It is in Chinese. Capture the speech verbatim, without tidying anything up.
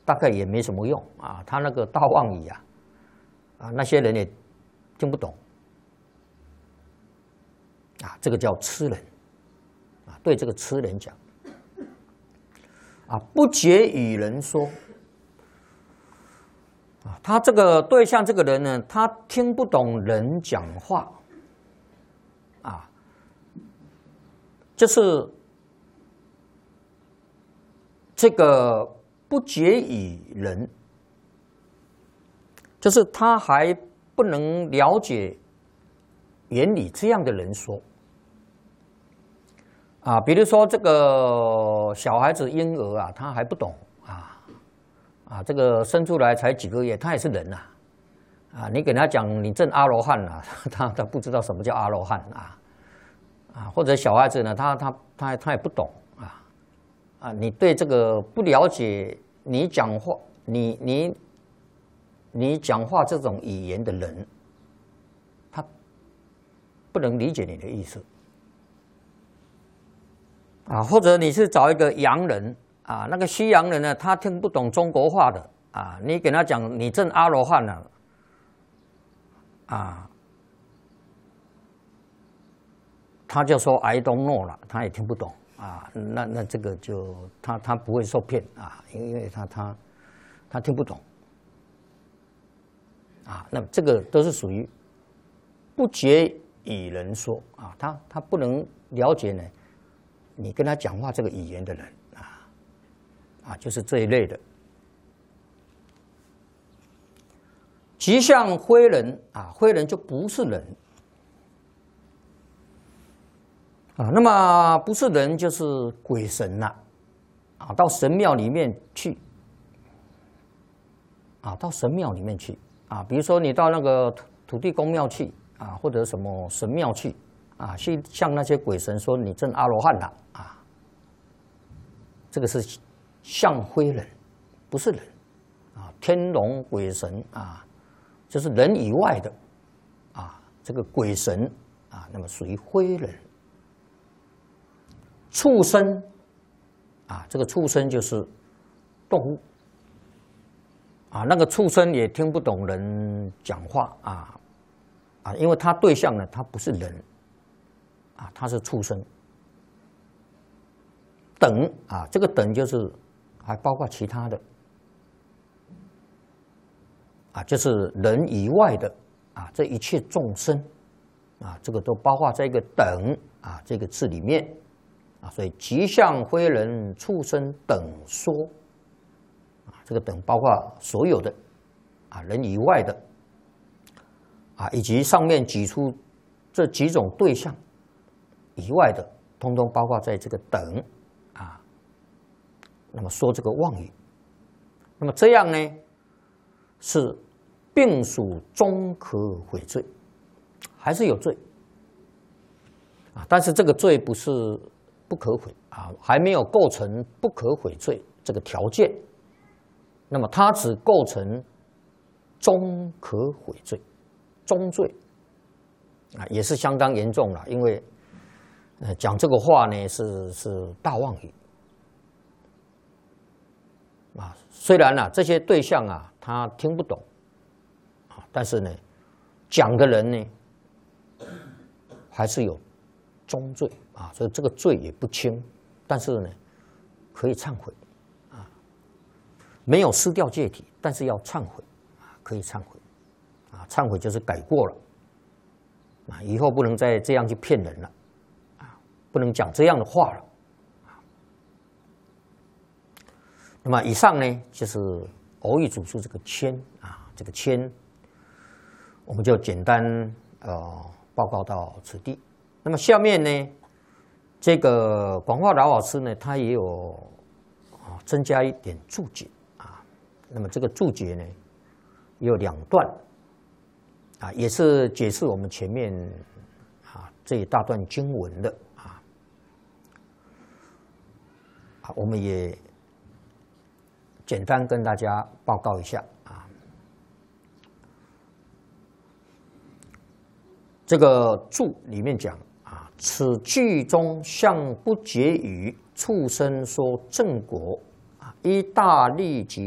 大概也没什么用啊。他那个大妄语啊，啊那些人也听不懂啊，这个叫痴人啊，对这个痴人讲啊，不解与人说啊，他这个对象这个人呢，他听不懂人讲话啊，就是这个。不解与人，就是他还不能了解原理，这样的人说啊，比如说这个小孩子婴儿啊，他还不懂啊啊，这个生出来才几个月，他也是人呐啊，你给他讲你证阿罗汉啊，他他不知道什么叫阿罗汉啊啊，或者小孩子呢，他他他他也不懂。啊，你对这个不了解，你讲话，你你你讲话这种语言的人，他不能理解你的意思啊。或者你是找一个洋人啊，那个西洋人呢，他听不懂中国话的啊，你给他讲你证阿罗汉了啊，他就说 I don't know 了，他也听不懂。啊，那那这个就他他不会受骗啊，因为他他他听不懂啊，那这个都是属于不解与人说啊，他他不能了解呢，你跟他讲话这个语言的人啊啊，就是这一类的。极相非人啊，非人就不是人。啊，那么不是人就是鬼神呐，啊，到神庙里面去，啊，到神庙里面去，啊，比如说你到那个土土地公庙去，啊，或者什么神庙去，啊，去向那些鬼神说你证阿罗汉了，啊，这个是相非人，不是人，啊，天龙鬼神啊，就是人以外的，啊，这个鬼神啊，那么属于非人。畜生啊，这个畜生就是动物啊，那个畜生也听不懂人讲话啊啊，因为他对象呢，他不是人啊，他是畜生。等啊，这个等就是还包括其他的啊，就是人以外的啊，这一切众生啊，这个都包括在一个等啊这个字里面。啊，所以极相非人、畜生等说，啊，这个等包括所有的啊人以外的啊，以及上面举出这几种对象以外的，通通包括在这个等啊。那么说这个妄语，那么这样呢是并属中可悔罪，还是有罪啊？但是这个罪不是。不可悔啊，还没有构成不可悔罪这个条件，那么它只构成中可悔罪，中罪啊，也是相当严重了。因为呃讲这个话呢是是大妄语啊，虽然呢、啊、这些对象啊他听不懂啊，但是呢讲的人呢还是有中罪。啊，所以这个罪也不轻，但是呢，可以忏悔，啊，没有失掉戒体，但是要忏悔，啊，可以忏悔，啊，忏悔就是改过了，啊，以后不能再这样去骗人了，啊，不能讲这样的话了，啊。那么以上呢，就是偶义主述这个谦啊，这个谦，我们就简单呃报告到此地。那么下面呢？这个广化老老师呢，他也有啊增加一点注解啊。那么这个注解呢，也有两段啊，也是解释我们前面啊这一大段经文的啊。啊，我们也简单跟大家报告一下啊。这个注里面讲。此句中向不解语畜生说正果啊，依大利及